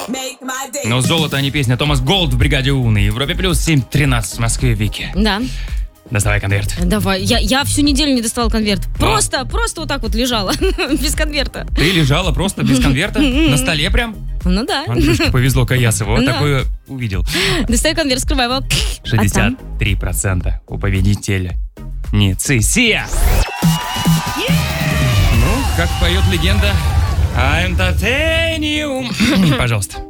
Но золото, а не песня. Томас Голд в «Бригаде У» на Европе плюс 7:13 в Москве, Вики. Да. Доставай конверт. Давай. Я всю неделю не доставал конверт. Просто вот так вот лежала. Без конверта. Ты лежала просто без конверта? На столе прям? Ну да. Андрюшке повезло Каясову. Вот такое увидел. Достаю конверт, скрывай его. 63% у победителя. Ницисия. Ну, как поет легенда, I entertain you. Пожалуйста.